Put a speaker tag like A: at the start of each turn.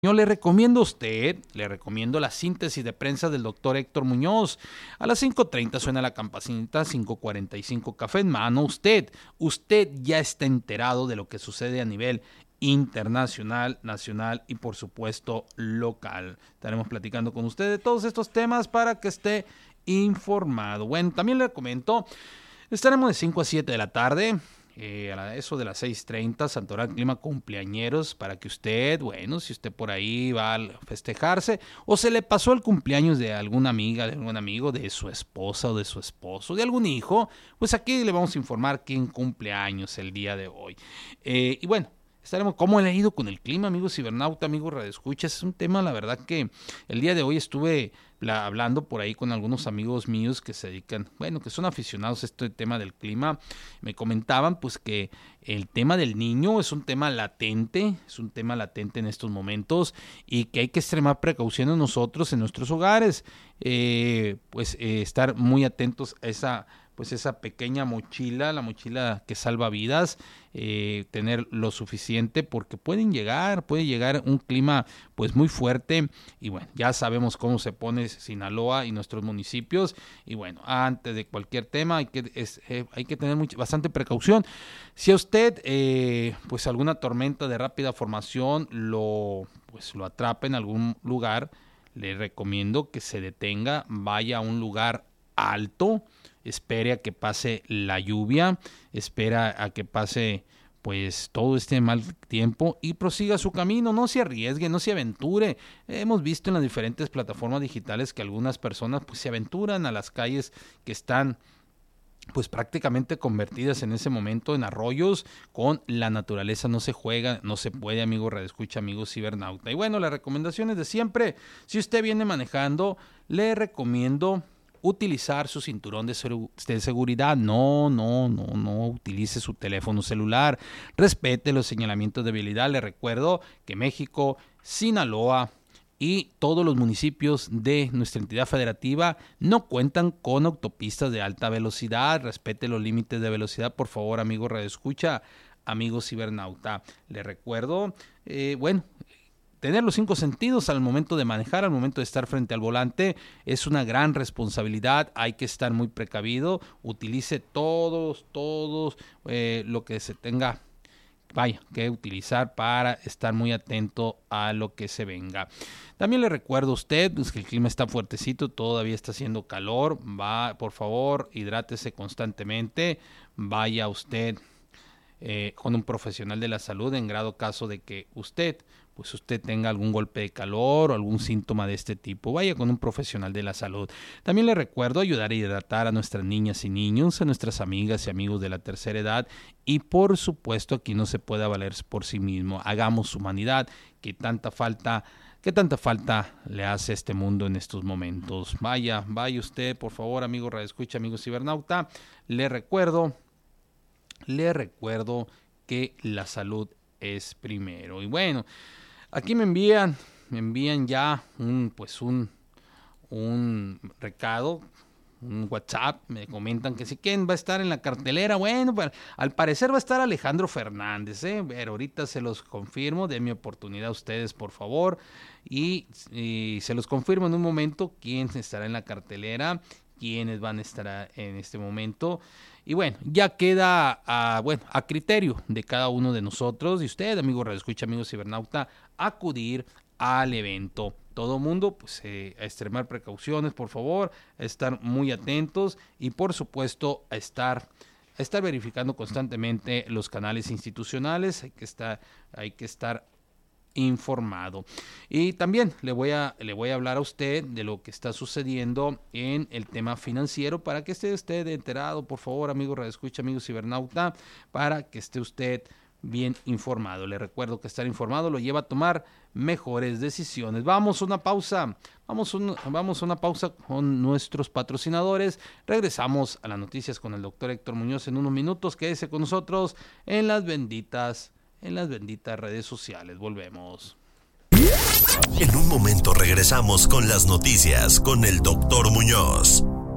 A: Yo le recomiendo la síntesis de prensa del doctor Héctor Muñoz. A las 5:30 suena la campanita, 5:45 café en mano. Usted ya está enterado de lo que sucede a nivel internacional, nacional y por supuesto local. Estaremos platicando con usted de todos estos temas para que esté informado. Bueno, también le comento, estaremos de 5 a 7 de la tarde. A eso de las 6:30, Santoral Clima cumpleañeros, para que usted, bueno, si usted por ahí va a festejarse o se le pasó el cumpleaños de alguna amiga, de algún amigo, de su esposa o de su esposo, de algún hijo, pues aquí le vamos a informar quién cumple años el día de hoy. Y bueno, estaremos, ¿cómo le ha ido con el clima, amigos cibernauta, amigos radioescuchas? Es un tema, la verdad, que el día de hoy estuve hablando por ahí con algunos amigos míos que se dedican, bueno, que son aficionados a este tema del clima. Me comentaban pues que el tema del niño es un tema latente en estos momentos y que hay que extremar precauciones nosotros en nuestros hogares, estar muy atentos a esa pequeña mochila, la mochila que salva vidas, tener lo suficiente porque puede llegar un clima pues muy fuerte y bueno, ya sabemos cómo se pone Sinaloa y nuestros municipios y bueno, antes de cualquier tema hay que tener bastante precaución. Si a usted pues alguna tormenta de rápida formación lo atrapa en algún lugar, le recomiendo que se detenga, vaya a un lugar alto, espere a que pase la lluvia, espera a que pase pues todo este mal tiempo y prosiga su camino, no se arriesgue, no se aventure. Hemos visto en las diferentes plataformas digitales que algunas personas pues se aventuran a las calles que están pues prácticamente convertidas en ese momento en arroyos. Con la naturaleza no se juega, no se puede, amigo radioescucha, amigo cibernauta. Y bueno, las recomendaciones de siempre, si usted viene manejando, le recomiendo utilizar su cinturón de seguridad. No utilice su teléfono celular. Respete los señalamientos de vialidad. Le recuerdo que México, Sinaloa y todos los municipios de nuestra entidad federativa no cuentan con autopistas de alta velocidad. Respete los límites de velocidad, por favor, amigo radioescucha, amigo cibernauta. Le recuerdo, tener los 5 sentidos al momento de manejar, al momento de estar frente al volante, es una gran responsabilidad. Hay que estar muy precavido. Utilice todos lo que se tenga que utilizar para estar muy atento a lo que se venga. También le recuerdo a usted que el clima está fuertecito, todavía está haciendo calor. Por favor, hidrátese constantemente. Vaya usted con un profesional de la salud en grado caso de que usted tenga algún golpe de calor o algún síntoma de este tipo. Vaya con un profesional de la salud. También le recuerdo ayudar a hidratar a nuestras niñas y niños, a nuestras amigas y amigos de la tercera edad y por supuesto aquí no se puede valer por sí mismo. Hagamos humanidad, que tanta falta le hace a este mundo en estos momentos. Vaya usted, por favor, amigo radioescucha, amigo cibernauta. Le recuerdo que la salud es primero. Y bueno, aquí me envían ya un recado, un WhatsApp, me comentan que sí, ¿quién va a estar en la cartelera? Bueno, al parecer va a estar Alejandro Fernández, pero ahorita se los confirmo, denme oportunidad a ustedes, por favor, y se los confirmo en un momento quién estará en la cartelera, quiénes van a estar en este momento. Y bueno, ya queda a criterio de cada uno de nosotros y usted, amigo radioescucha, amigo cibernauta, acudir al evento. Todo mundo, a extremar precauciones, por favor, a estar muy atentos y por supuesto a estar verificando constantemente los canales institucionales. Hay que estar informado. Y también le voy a hablar a usted de lo que está sucediendo en el tema financiero para que esté usted enterado, por favor, amigo radioescucha, amigo cibernauta, para que esté usted bien informado. Le recuerdo que estar informado lo lleva a tomar mejores decisiones. Vamos a una pausa con nuestros patrocinadores. Regresamos a las noticias con el doctor Héctor Muñoz en unos minutos. Quédese con nosotros en las benditas redes sociales. Volvemos.
B: En un momento regresamos con las noticias con el doctor Muñoz.